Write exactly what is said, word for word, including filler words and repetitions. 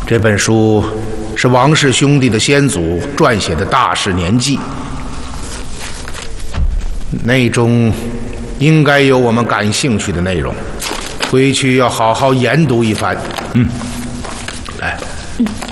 这本书是王氏兄弟的先祖撰写的大事年记，内中应该有我们感兴趣的内容，回去要好好研读一番。嗯，来。嗯